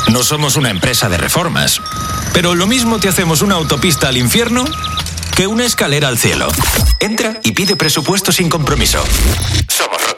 No somos una empresa de reformas, pero lo mismo te hacemos una autopista al infierno que una escalera al cielo. Entra y pide presupuesto sin compromiso. Somos